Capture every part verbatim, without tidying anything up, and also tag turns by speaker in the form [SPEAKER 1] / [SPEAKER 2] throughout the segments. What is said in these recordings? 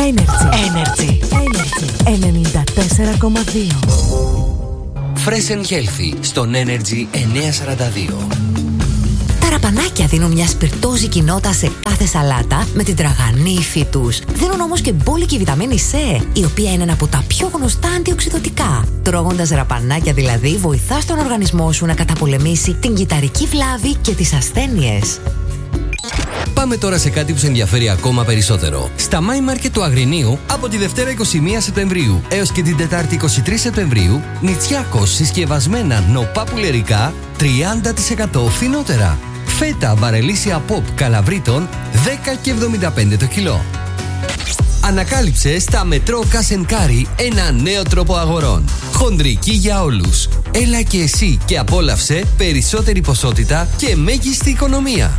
[SPEAKER 1] Energy. Energy. Energy. ενενήντα τέσσερα κόμμα δύο.
[SPEAKER 2] Fresh and Healthy στον Energy εννιακόσια σαράντα δύο.
[SPEAKER 1] Τα ραπανάκια δίνουν μια σπιρτόζικη νότα σε κάθε σαλάτα με την τραγανή υφή τους. Δίνουν όμως και μπόλικη βιταμίνη C, η οποία είναι ένα από τα πιο γνωστά αντιοξυδωτικά. Τρώγοντας ραπανάκια δηλαδή, βοηθάς τον οργανισμό σου να καταπολεμήσει την κυταρική βλάβη και τις ασθένειες.
[SPEAKER 2] Πάμε τώρα σε κάτι που σε ενδιαφέρει ακόμα περισσότερο. Στα My Market του Αγρινίου, από τη Δευτέρα είκοσι μία Σεπτεμβρίου έως και την Τετάρτη είκοσι τρεις Σεπτεμβρίου, Νητσιάκος συσκευασμένα νοπά πουλερικά τριάντα τοις εκατό φθηνότερα. Φέτα βαρελίσια pop καλαβρίτων δέκα και εβδομήντα πέντε το κιλό. Ανακάλυψε στα Μετρό Cash and Carry ένα νέο τρόπο αγορών. Χοντρική για όλους. Έλα και εσύ και απόλαυσε περισσότερη ποσότητα και μέγιστη οικονομία.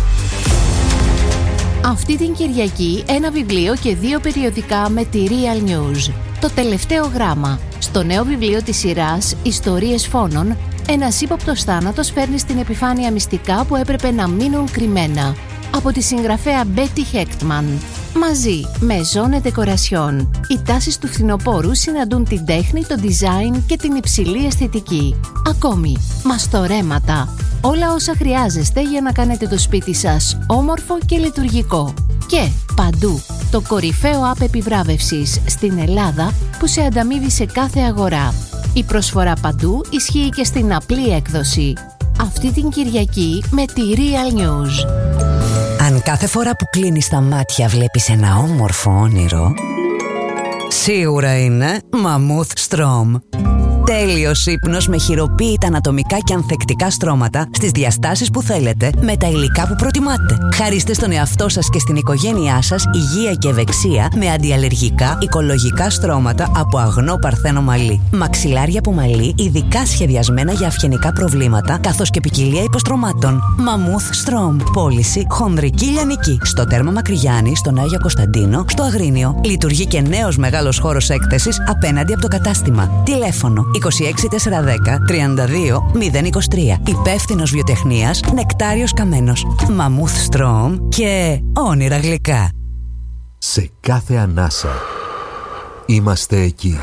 [SPEAKER 3] Αυτή την Κυριακή ένα βιβλίο και δύο περιοδικά με τη Real News. Το τελευταίο γράμμα. Στο νέο βιβλίο της σειράς «Ιστορίες φόνων», ένας ύποπτος θάνατος φέρνει στην επιφάνεια μυστικά που έπρεπε να μείνουν κρυμμένα. Από τη συγγραφέα Betty Hechtman. Μαζί με Zone Decoration. Οι τάσεις του φθινοπόρου συναντούν την τέχνη, το design και την υψηλή αισθητική. Ακόμη, μαστορέματα. Όλα όσα χρειάζεστε για να κάνετε το σπίτι σας όμορφο και λειτουργικό. Και παντού, το κορυφαίο app επιβράβευσης στην Ελλάδα που σε ανταμείβει σε κάθε αγορά. Η προσφορά παντού ισχύει και στην απλή έκδοση. Αυτή την Κυριακή με τη Real News.
[SPEAKER 1] Αν κάθε φορά που κλείνεις τα μάτια βλέπεις ένα όμορφο όνειρο, σίγουρα είναι Mammoth Strom. Τέλειος ύπνος με χειροποίητα ανατομικά και ανθεκτικά στρώματα στις διαστάσεις που θέλετε με τα υλικά που προτιμάτε. Χαρίστε στον εαυτό σας και στην οικογένειά σας υγεία και ευεξία με αντιαλλεργικά οικολογικά στρώματα από αγνό παρθένο μαλλί. Μαξιλάρια από μαλλί ειδικά σχεδιασμένα για αυγενικά προβλήματα καθώς και ποικιλία υποστρωμάτων. Mammoth Strom. Πώληση χονδρική λιανική. Στο Τέρμα Μακρυγιάννη, στον Άγιο Κωνσταντίνο, στο Αγρίνιο. Λειτουργεί και νέος μεγάλος χώρος έκθεσης απέναντι από το κατάστημα. Τηλέφωνο είκοσι έξι τετρακόσια δέκα τριάντα δύο μηδέν είκοσι τρία. Υπεύθυνος βιοτεχνίας Νεκτάριος Καμένος. Mammoth Strom και όνειρα γλυκά.
[SPEAKER 4] Σε κάθε ανάσα είμαστε εκεί.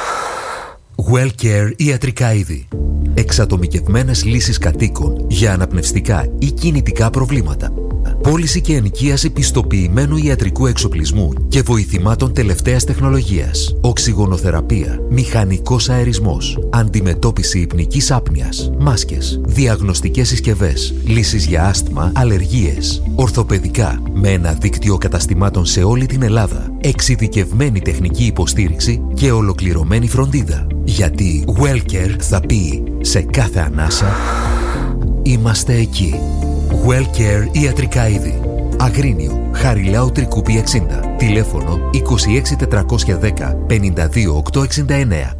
[SPEAKER 4] WellCare ιατρικά είδη. Εξατομικευμένες λύσεις κατοίκων για αναπνευστικά ή κινητικά προβλήματα. Πώληση και ενοικίαση πιστοποιημένου ιατρικού εξοπλισμού και βοηθημάτων τελευταίας τεχνολογίας. Οξυγονοθεραπεία, μηχανικός αερισμός, αντιμετώπιση υπνικής άπνοιας, μάσκες, διαγνωστικές συσκευές, λύσεις για άσθμα, αλλεργίες, ορθοπαιδικά, με ένα δίκτυο καταστημάτων σε όλη την Ελλάδα, εξειδικευμένη τεχνική υποστήριξη και ολοκληρωμένη φροντίδα. Γιατί WellCare θα πει σε κάθε ανάσα είμαστε εκεί. WellCare ιατρικά είδη. Αγρίνιο, Χαριλάου Τρικούπη εξήντα. Τηλέφωνο είκοσι έξι τετρακόσια δέκα πενήντα δύο οκτακόσια εξήντα εννέα.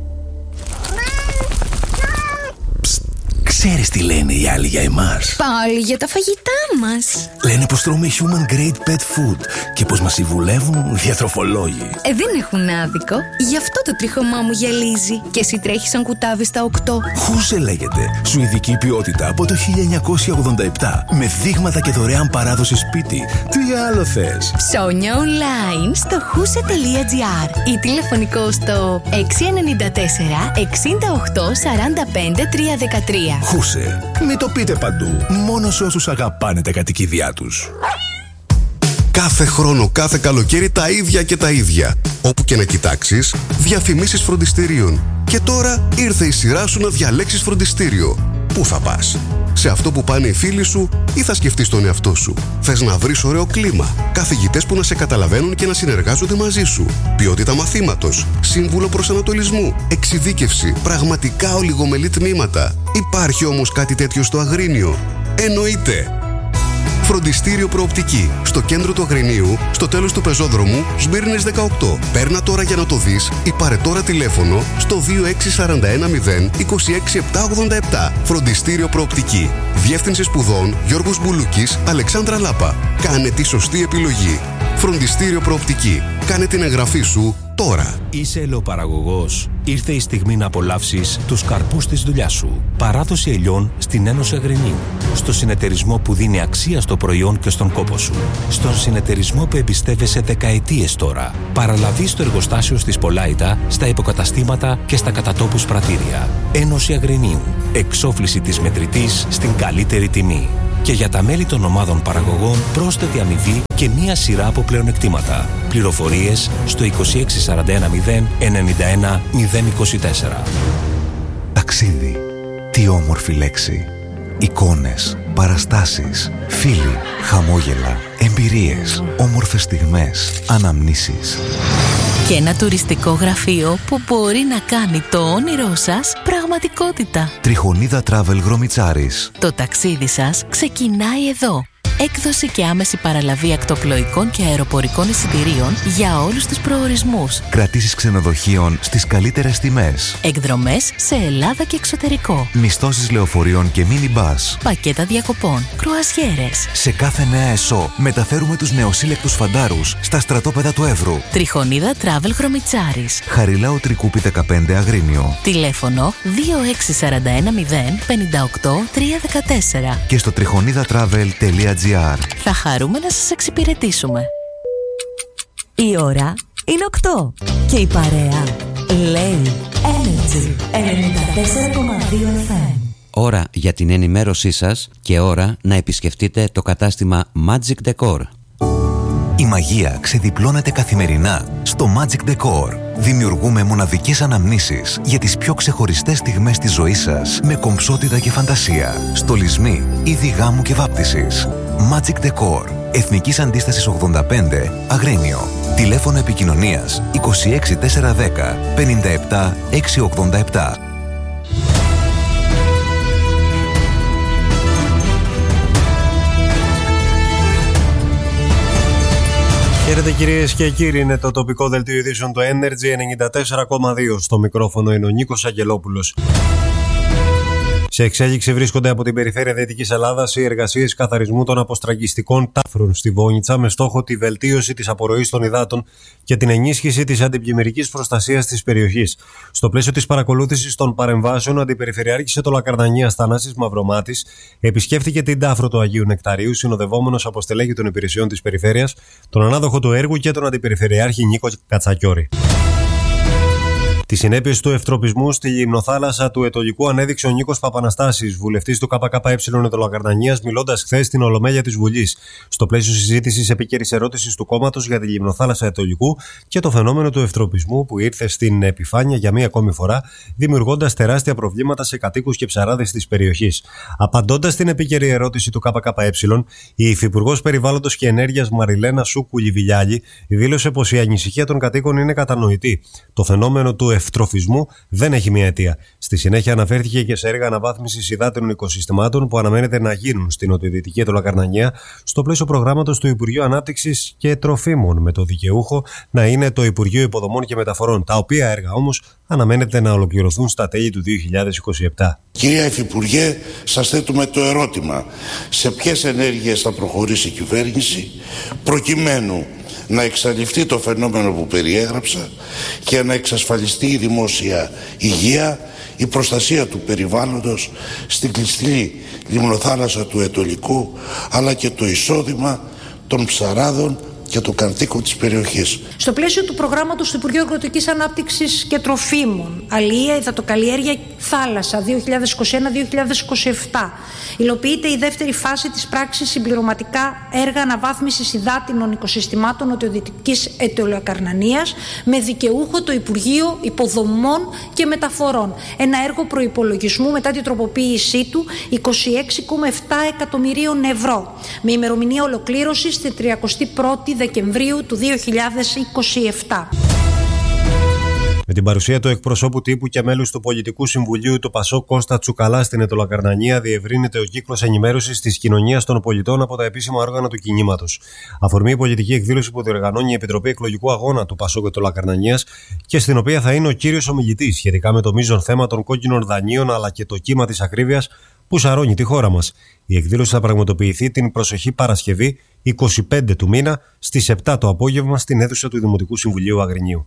[SPEAKER 5] Ξέρεις τι λένε οι άλλοι για εμάς?
[SPEAKER 6] Πάλι για τα φαγητά μας.
[SPEAKER 5] Λένε πως τρώμε human grade pet food και πως μας συμβουλεύουν διατροφολόγοι.
[SPEAKER 6] Ε, δεν έχουν άδικο. Γι' αυτό το τρίχωμά μου γυαλίζει. Και εσύ τρέχεις σαν κουτάβι στα οκτώ.
[SPEAKER 5] Χούσε λέγεται. Σουηδική ποιότητα από το χίλια εννιακόσια ογδόντα επτά. Με δείγματα και δωρεάν παράδοση σπίτι. Τι άλλο θες?
[SPEAKER 6] Ψώνια online στο χούσε τελεία τζι άρ ή τηλεφωνικό στο έξι εννιά τέσσερα εξήντα οκτώ σαράντα πέντε τριακόσια δεκατρία.
[SPEAKER 5] Χούσε. Μην το πείτε παντού. Μόνο σε όσους αγαπάνε τα κατοικίδια τους.
[SPEAKER 7] Κάθε χρόνο, κάθε καλοκαίρι τα ίδια και τα ίδια. Όπου και να κοιτάξεις, διαφημίσεις φροντιστηρίων. Και τώρα ήρθε η σειρά σου να διαλέξεις φροντιστήριο. Πού θα πας? Σε αυτό που πάνε οι φίλοι σου ή θα σκεφτείς τον εαυτό σου? Θες να βρεις ωραίο κλίμα, καθηγητές που να σε καταλαβαίνουν και να συνεργάζονται μαζί σου, ποιότητα μαθήματος, σύμβουλο προσανατολισμού, εξειδίκευση, πραγματικά ολιγομελή τμήματα? Υπάρχει όμως κάτι τέτοιο στο Αγρίνιο? Εννοείται! Φροντιστήριο Προοπτική. Στο κέντρο του Αγρινίου, στο τέλος του πεζόδρομου, Σμύρνης δεκαοκτώ. Παίρνα τώρα για να το δεις ή πάρε τώρα τηλέφωνο στο δύο έξι τέσσερα ένα μηδέν είκοσι έξι επτακόσια ογδόντα επτά. Φροντιστήριο Προοπτική. Διεύθυνση σπουδών Γιώργος Μπουλούκης, Αλεξάνδρα Λάπα. Κάνε τη σωστή επιλογή. Φροντιστήριο Προοπτική. Κάνε την εγγραφή σου τώρα.
[SPEAKER 5] Είσαι ελαιοπαραγωγός. Ήρθε η στιγμή να απολαύσεις τους καρπούς της δουλειάς σου. Παράδοση ελιών στην Ένωση Αγρινίου. Στο συνεταιρισμό που δίνει αξία στο προϊόν και στον κόπο σου. Στον συνεταιρισμό που εμπιστεύεσαι δεκαετίες τώρα. Παραλαβεί στο εργοστάσιο της Πολάιτα, στα υποκαταστήματα και στα κατατόπους πρατήρια. Ένωση Αγρινίου. Εξόφληση της μετρητής στην καλύτερη τιμή. Και για τα μέλη των ομάδων παραγωγών πρόσθετη αμοιβή και μία σειρά από πλεονεκτήματα. Πληροφορίες στο είκοσι έξι σαράντα ένα μηδέν ενενήντα ένα μηδέν είκοσι τέσσερα.
[SPEAKER 8] Ταξίδι. Τι όμορφη λέξη. Εικόνες, παραστάσεις, φίλοι, χαμόγελα, εμπειρίες, όμορφες στιγμές, αναμνήσεις.
[SPEAKER 6] Και ένα τουριστικό γραφείο που μπορεί να κάνει το όνειρό σας πραγματικότητα.
[SPEAKER 8] Τριχονίδα Travel Γρομιτσάρης.
[SPEAKER 6] Το ταξίδι σας ξεκινάει εδώ. Έκδοση και άμεση παραλαβή ακτοπλοϊκών και αεροπορικών εισιτηρίων για όλους τους προορισμούς.
[SPEAKER 8] Κρατήσεις ξενοδοχείων στις καλύτερες τιμές.
[SPEAKER 6] Εκδρομές σε Ελλάδα και εξωτερικό.
[SPEAKER 8] Μισθώσεις λεωφορείων και μίνι-μπας.
[SPEAKER 6] Πακέτα διακοπών. Κρουαζιέρες.
[SPEAKER 8] Σε κάθε νέα ΕΣΟ μεταφέρουμε τους νεοσύλλεκτους φαντάρους στα στρατόπεδα του Εύρου.
[SPEAKER 6] Τριχονίδα Travel Γρομιτσάρης.
[SPEAKER 8] Χαριλάου Τρικούπη δεκαπέντε Αγρίνιο.
[SPEAKER 6] Τηλέφωνο δύο έξι σαράντα ένα μηδέν πενήντα οκτώ τριακόσια δεκατέσσερα.
[SPEAKER 8] Και στο τριχονίδα-travel τελεία τζι άρ.
[SPEAKER 6] Θα χαρούμε να σας εξυπηρετήσουμε.
[SPEAKER 9] Η ώρα είναι οκτώ και η παρέα λέει Energy ενενήντα τέσσερα κόμμα δύο εφ εμ.
[SPEAKER 10] Ώρα για την ενημέρωσή σας και ώρα να επισκεφτείτε το κατάστημα Magic Decor.
[SPEAKER 8] Η μαγεία ξεδιπλώνεται καθημερινά στο Magic Decor. Δημιουργούμε μοναδικές αναμνήσεις για τις πιο ξεχωριστές στιγμές της ζωής σας με κομψότητα και φαντασία. Στολισμοί, είδη γάμου και βάπτισης. Magic Decor. Εθνικής Αντίστασης ογδόντα πέντε, Αγρίνιο. Τηλέφωνο επικοινωνίας είκοσι έξι τετρακόσια δέκα πενήντα επτά εξακόσια ογδόντα επτά.
[SPEAKER 11] Χαίρετε κυρίες και κύριοι, είναι το τοπικό δελτίο ειδήσεων του Energy ενενήντα τέσσερα κόμμα δύο. Στο μικρόφωνο είναι ο Νίκος Αγγελόπουλος. Σε εξέλιξη βρίσκονται από την περιφέρεια Δυτικής Ελλάδας οι εργασίες καθαρισμού των αποστραγγιστικών τάφρων στη Βόνιτσα με στόχο τη βελτίωση της απορροής των υδάτων και την ενίσχυση της αντιπλημμυρικής προστασίας της περιοχής. Στο πλαίσιο της παρακολούθησης των παρεμβάσεων, ο Αντιπεριφερειάρχης Αιτωλοκαρνανίας Θανάσης Μαυρομάτης επισκέφθηκε την τάφρο του Αγίου Νεκταρίου, συνοδευόμενος από στελέχη των υπηρεσιών της περιφέρειας, τον ανάδοχο του έργου και τον Αντιπεριφερειάρχη Νίκο Κατσακιώρη. Τις συνέπειες του ευτροπισμού στη λιμνοθάλασσα του Αιτωλικού ανέδειξε ο Νίκος Παπαναστάσης, βουλευτής του ΚΚΕ Αιτωλοκαρνανίας, μιλώντας χθες στην Ολομέλεια της Βουλής, στο πλαίσιο συζήτησης επίκαιρης ερώτησης του κόμματος για τη λιμνοθάλασσα Αιτωλικού και το φαινόμενο του ευτροπισμού που ήρθε στην επιφάνεια για μία ακόμη φορά, δημιουργώντας τεράστια προβλήματα σε κατοίκους και ψαράδες της περιοχής. Απαντώντας στην επίκαιρη ερώτηση του ΚΚΕ, η Υφυπουργός Περιβάλλοντος και Ενέργειας Μαριλένα Σούκου-Λιβιλιάλη δήλωσε πως η ανησυχία των κατοίκων είναι κατανοητή. Το φαινόμενο του ευτροφισμού δεν έχει μία αιτία. Στη συνέχεια αναφέρθηκε και σε έργα αναβάθμισης υδάτινων οικοσυστημάτων που αναμένεται να γίνουν στην νοτιοδυτική Αιτωλοκαρνανία στο πλαίσιο προγράμματος του Υπουργείου Ανάπτυξης και Τροφίμων, με το δικαιούχο να είναι το Υπουργείο Υποδομών και Μεταφορών, τα οποία έργα όμως αναμένεται να ολοκληρωθούν στα τέλη του δύο χιλιάδες είκοσι επτά.
[SPEAKER 12] Κυρία Υφυπουργέ, σας θέτουμε το ερώτημα: σε ποιες ενέργειες θα προχωρήσει η κυβέρνηση προκειμένου να εξαλειφθεί το φαινόμενο που περιέγραψα και να εξασφαλιστεί η δημόσια υγεία, η προστασία του περιβάλλοντος στην κλειστή λιμνοθάλασσα του Αιτωλικού, αλλά και το εισόδημα των ψαράδων και των κατοίκων της περιοχής.
[SPEAKER 13] Στο πλαίσιο του προγράμματος του Υπουργείου Αγροτικής Ανάπτυξης και Τροφίμων, Αλιεία, Υδατοκαλλιέργεια, Θάλασσα δύο χιλιάδες είκοσι ένα με δύο χιλιάδες είκοσι επτά, υλοποιείται η δεύτερη φάση της πράξης συμπληρωματικά έργα αναβάθμισης υδάτινων οικοσυστημάτων νοτιοδυτικής Αιτωλοκαρνανίας με δικαιούχο το Υπουργείο Υποδομών και Μεταφορών. Ένα έργο προϋπολογισμού μετά την τροποποίησή του είκοσι έξι κόμμα επτά εκατομμυρίων ευρώ, με ημερομηνία ολοκλήρωσης τη τριαντά πρώτη Δεκεμβρίου του δύο χιλιάδες είκοσι επτά.
[SPEAKER 11] Με την παρουσία του εκπροσώπου τύπου και μέλους του Πολιτικού Συμβουλίου του Πασόκ Κώστα Τσουκαλά στην Αιτωλοκαρνανία, διευρύνεται ο κύκλος ενημέρωσης της κοινωνίας των πολιτών από τα επίσημα όργανα του κινήματος. Αφορμή η πολιτική εκδήλωση που διοργανώνει η Επιτροπή Εκλογικού Αγώνα του Πασόκ Αιτωλοκαρνανίας και στην οποία θα είναι ο κύριος ομιλητής σχετικά με το μείζον θέμα των κόκκινων δανείων αλλά και το κύμα της ακρίβειας που σαρώνει τη χώρα μας. Η εκδήλωση θα πραγματοποιηθεί την προσεχή Παρασκευή είκοσι πέντε του μήνα στις επτά το απόγευμα στην αίθουσα του Δημοτικού Συμβουλίου Αγρινίου.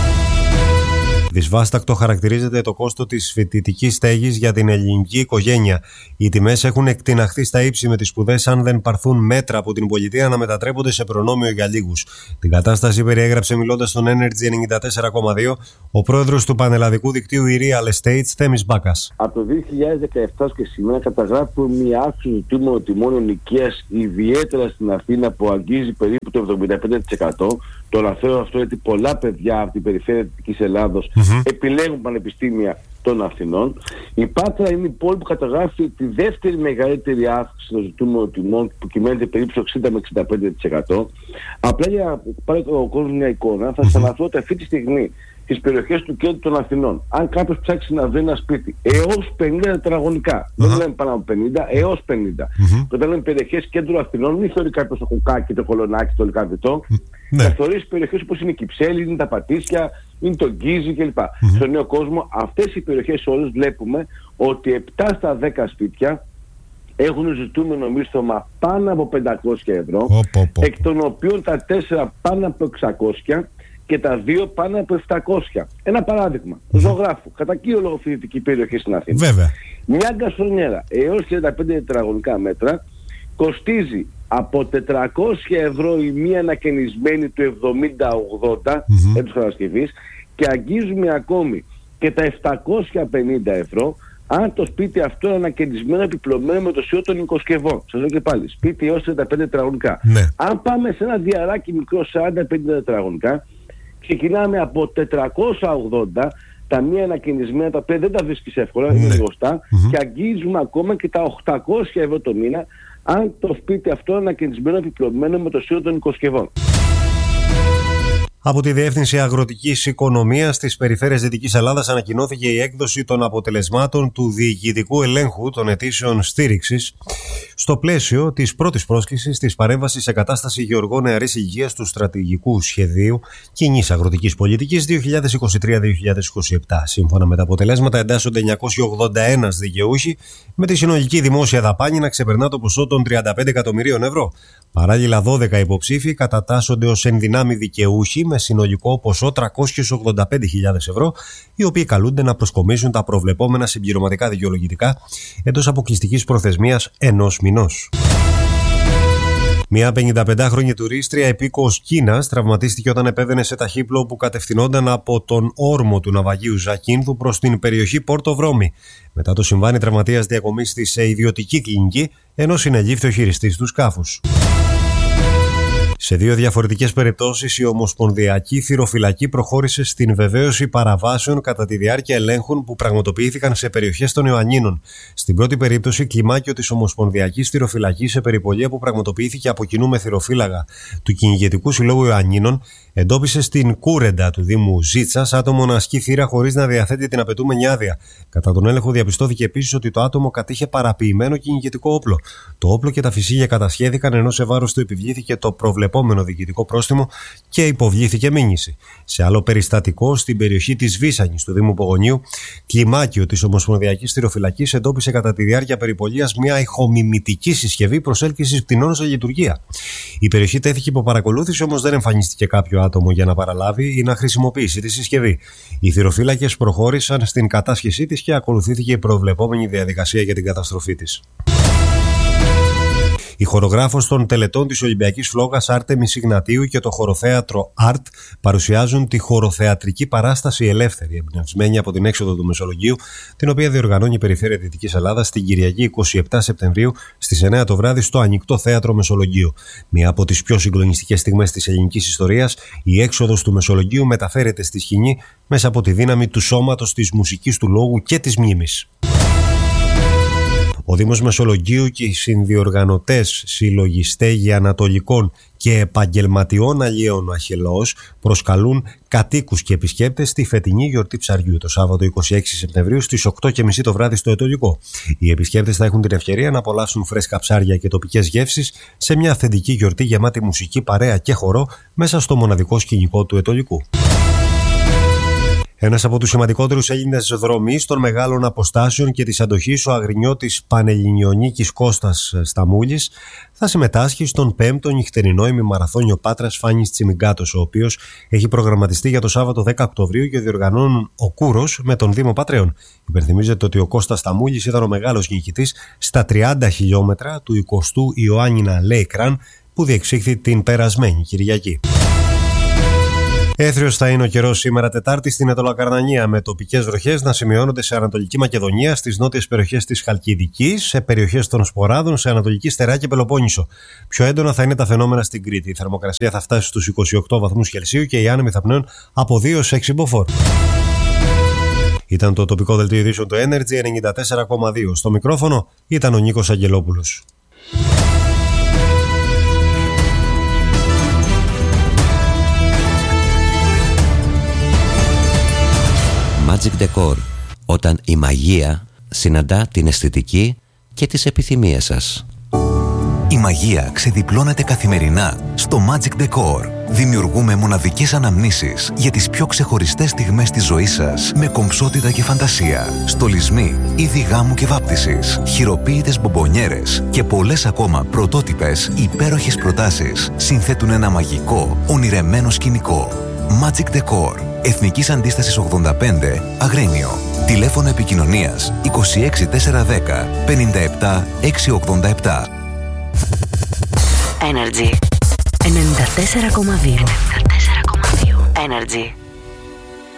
[SPEAKER 11] Δυσβάστακτο χαρακτηρίζεται το κόστος της φοιτητικής στέγης για την ελληνική οικογένεια. Οι τιμές έχουν εκτιναχθεί στα ύψη με τις σπουδές αν δεν πάρθουν μέτρα από την πολιτεία να μετατρέπονται σε προνόμιο για λίγους. Την κατάσταση περιέγραψε μιλώντας στον Energy ενενήντα τέσσερα κόμμα δύο ο πρόεδρος του πανελλαδικού δικτύου η Real Estates, Θέμης Μπάκας.
[SPEAKER 14] Από το δύο χιλιάδες δεκαεπτά και σήμερα καταγράφουμε μια αύξηση του τίμου τιμών ενοικίας, ιδιαίτερα στην Αθήνα, που αγγίζει περίπου το εβδομήντα πέντε τοις εκατό. Το αναφέρω αυτό γιατί πολλά παιδιά από την περιφέρεια της Ελλάδος mm-hmm. επιλέγουν πανεπιστήμια των Αθηνών. Η Πάτρα είναι η πόλη που καταγράφει τη δεύτερη μεγαλύτερη αύξηση των ζητούμενων τιμών, που κυμαίνεται περίπου στο εξήντα με εξήντα πέντε τοις εκατό. Απλά για να πάρει ο κόσμος μια εικόνα, θα σας αναφέρω ότι αυτή τη στιγμή στις περιοχές του κέντρου των Αθηνών, αν κάποιος ψάξει να βρει ένα σπίτι έως πενήντα τετραγωνικά, mm-hmm. δεν λέμε πάνω από πενήντα, έως πενήντα. Mm-hmm. Όταν λέμε περιοχές κέντρου Αθηνών, μην θεωρεί κάποιος το Χουκάκι, το Κολονάκι, το Λικαβητό. Mm-hmm. Θα θεωρήσει περιοχές όπως είναι η Κυψέλη, είναι τα Πατήσια, είναι το Γκίζι κλπ. Mm-hmm. Στον νέο κόσμο, αυτές οι περιοχές όλες βλέπουμε ότι επτά στα δέκα σπίτια έχουν ζητούμενο μίσθωμα πάνω από πεντακόσια ευρώ, oh, oh, oh. εκ των οποίων τα τέσσερα πάνω από εξακόσια και τα δύο πάνω από επτακόσια. Ένα παράδειγμα, mm-hmm. ζωγράφου, κατά κύριο λόγο φοιτητική περιοχή στην Αθήνα. Βέβαια. Μια γκαστρονιέρα έως χίλια πεντακόσια τετραγωνικά μέτρα κοστίζει από τετρακόσια ευρώ η μία ανακαινισμένη του εβδομήντα ογδόντα mm-hmm. έτους κατασκευής, και αγγίζουμε ακόμη και τα επτακόσια πενήντα ευρώ αν το σπίτι αυτό είναι ανακαινισμένο, επιπλωμένο με το σιό των οικοσκευών. Σας λέω και πάλι, σπίτι έως τριάντα πέντε τετραγωνικά. Ναι. Αν πάμε σε ένα διαράκι μικρό σαράντα πενήντα τετραγωνικά, ξεκινάμε από τετρακόσια ογδόντα, τα μία ανακαινισμένα, τα οποία δεν τα βρίσκεις εύκολα, ναι. είναι γνωστά, mm-hmm. και αγγίζουμε ακόμα και τα οκτακόσια ευρώ το μήνα αν το σπίτι αυτό είναι ανακαινισμένο, επιπλωμένο με το σιό των οικοσκευών.
[SPEAKER 11] Από τη Διεύθυνση Αγροτικής Οικονομίας της Περιφέρειας Δυτικής Ελλάδας ανακοινώθηκε η έκδοση των αποτελεσμάτων του διοικητικού ελέγχου των αιτήσεων στήριξης στο πλαίσιο της πρώτης πρόσκλησης της παρέμβασης σε κατάσταση γεωργών νεαρής ηλικίας του Στρατηγικού Σχεδίου Κοινής Αγροτικής Πολιτικής δύο χιλιάδες είκοσι τρία με δύο χιλιάδες είκοσι επτά. Σύμφωνα με τα αποτελέσματα, εντάσσονται εννιακόσιοι ογδόντα ένα δικαιούχοι, με τη συνολική δημόσια δαπάνη να ξεπερνά το ποσό των τριάντα πέντε εκατομμυρίων ευρώ. Παράλληλα, δώδεκα υποψήφοι κατατάσσονται ως ενδυνάμει δικαιούχοι με συνολικό ποσό τριακόσιες ογδόντα πέντε χιλιάδες ευρώ, οι οποίοι καλούνται να προσκομίσουν τα προβλεπόμενα συμπληρωματικά δικαιολογητικά εντός αποκλειστικής προθεσμίας ενός μηνός. Μια πενηνταπεντάχρονη τουρίστρια επίκοος Κίνας τραυματίστηκε όταν επέβαινε σε ταχύπλοο που κατευθυνόταν από τον όρμο του ναυαγίου Ζακίνθου προς την περιοχή Πόρτο Βρώμη. Μετά το συμβάν, η τραυματίας διακομίστη σε ιδιωτική κλινική, ενώ συνελήφθη ο χειριστής του σκάφους. Σε δύο διαφορετικές περιπτώσεις, η Ομοσπονδιακή Θυροφυλακή προχώρησε στην βεβαίωση παραβάσεων κατά τη διάρκεια ελέγχων που πραγματοποιήθηκαν σε περιοχές των Ιωαννίνων. Στην πρώτη περίπτωση, κλιμάκιο της Ομοσπονδιακής Θυροφυλακής σε περιπολία που πραγματοποιήθηκε από κοινού με θυροφύλαγα του Κυνηγετικού Συλλόγου Ιωαννίνων, εντόπισε στην Κούρεντα του Δήμου Ζήτσας άτομο να ασκεί θύρα χωρίς να διαθέτει την απαιτούμενη άδεια. Κατά τον έλεγχο, διαπιστώθηκε επίσης ότι το άτομο κατήχε παραποιημένο κυνηγετικό όπλο. Το όπλο και τα φυσίγια κατασχέθηκαν, ενώ σε βάρος του επιβλήθηκε το προβλεπόμενο διοικητικό πρόστιμο και υποβλήθηκε μήνυση. Σε άλλο περιστατικό, στην περιοχή της Βίσανης του Δήμου Πογονίου, κλιμάκιο της Ομοσπονδιακής Θυροφυλακής εντόπισε κατά τη διάρκεια περιπολίας μια ηχομιμητική συσκευή προσέλκυσης πτηνών σε λειτουργία. Η περιοχή τέθηκε υπό παρακολούθηση, όμως δεν εμφανίστηκε κάποιο άτομο για να παραλάβει ή να χρησιμοποιήσει τη συσκευή. Οι θυροφύλακες προχώρησαν στην κατάσχεσή της και ακολουθήθηκε η προβλεπόμενη διαδικασία για την καταστροφή της. Η χορογράφος των τελετών της Ολυμπιακής Φλόγας Άρτεμις Ιγνατίου και το χοροθέατρο Art παρουσιάζουν τη χοροθεατρική παράσταση Ελεύθερη, εμπνευσμένη από την έξοδο του Μεσολογγίου, την οποία διοργανώνει η Περιφέρεια Δυτικής Ελλάδας την Κυριακή εικοστή εβδόμη Σεπτεμβρίου στις εννιά το βράδυ στο Ανοιχτό Θέατρο Μεσολογγίου. Μία από τις πιο συγκλονιστικές στιγμές της ελληνικής ιστορίας, η έξοδος του Μεσολογγίου μεταφέρεται στη σκηνή μέσα από τη δύναμη του σώματος, της μουσικής, του λόγου και της μνήμης. Ο Δήμος Μεσολογγίου και οι συνδιοργανωτές Σύλλογοι Στέγη Ανατολικών και Επαγγελματιών Αλλιέων Αχελός προσκαλούν κατοίκους και επισκέπτες στη φετινή γιορτή ψαριού το Σάββατο είκοσι έξι Σεπτεμβρίου στις οκτώ και μισή το βράδυ στο Ετωλικό. Οι επισκέπτες θα έχουν την ευκαιρία να απολαύσουν φρέσκα ψάρια και τοπικές γεύσεις σε μια αυθεντική γιορτή γεμάτη μουσική, παρέα και χορό μέσα στο μοναδικό σκηνικό του Ετωλικού. Ένας από τους σημαντικότερους Έλληνες δρομείς των μεγάλων αποστάσεων και της αντοχής, ο αγρινιώτης Πανελληνιονίκης Κώστας Σταμούλης, θα συμμετάσχει στον πέμπτο νυχτερινό ημιμαραθώνιο Πάτρας Φάνης Τσιμιγκάτος, ο οποίος έχει προγραμματιστεί για το Σάββατο δέκα Οκτωβρίου και διοργανώνουν ο Κούρος με τον Δήμο Πατρέων. Υπενθυμίζεται ότι ο Κώστας Σταμούλης ήταν ο μεγάλος νικητής στα τριάντα χιλιόμετρα του εικοστού Ιωάννινα Lake Run που διεξήχθη την περασμένη Κυριακή. Έθριος θα είναι ο καιρός σήμερα Τετάρτη στην Αιτωλοκαρνανία, με τοπικές βροχές να σημειώνονται σε Ανατολική Μακεδονία, στις νότιες περιοχές της Χαλκιδικής, σε περιοχές των Σποράδων, σε Ανατολική Στερά και Πελοπόννησο. Πιο έντονα θα είναι τα φαινόμενα στην Κρήτη. Η θερμοκρασία θα φτάσει στους είκοσι οκτώ βαθμούς Κελσίου και οι άνεμοι θα πνέουν από δύο έως έξι μποφόρ. Ήταν το τοπικό δελτίο ειδήσεων του Energy ενενήντα τέσσερα κόμμα δύο. Στο μικρόφωνο ήταν ο Νίκος Αγγελόπουλος.
[SPEAKER 10] Magic Decor, όταν η μαγεία συναντά την αισθητική και τις επιθυμίες σας.
[SPEAKER 8] Η μαγεία ξεδιπλώνεται καθημερινά στο Magic Decor. Δημιουργούμε μοναδικές αναμνήσεις για τις πιο ξεχωριστές στιγμές της ζωής σας με κομψότητα και φαντασία. Στολισμοί, είδη γάμου και βάπτισης, χειροποίητες μπομπονιέρες και πολλές ακόμα πρωτότυπες υπέροχες προτάσεις συνθέτουν ένα μαγικό, ονειρεμένο σκηνικό. Magic Decor. Εθνικής Αντίστασης ογδόντα πέντε, Αγρίνιο. Τηλέφωνο επικοινωνίας είκοσι έξι τετρακόσια δέκα πενήντα επτά εξακόσια ογδόντα επτά.
[SPEAKER 9] Energy ενενήντα τέσσερα κόμμα δύο. Energy.